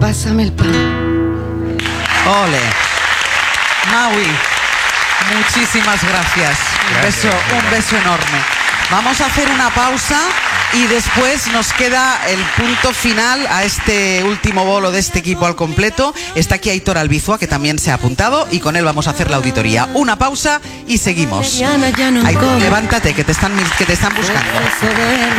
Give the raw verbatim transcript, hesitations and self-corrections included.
pásame el pan. Ole. Maui, muchísimas gracias. Un beso, un beso enorme. Vamos a hacer una pausa y después nos queda el punto final a este último bolo de este equipo al completo. Está aquí Aitor Albizua, que también se ha apuntado, y con él vamos a hacer la auditoría. Una pausa y seguimos. Aitor, levántate, que te están, que te están buscando.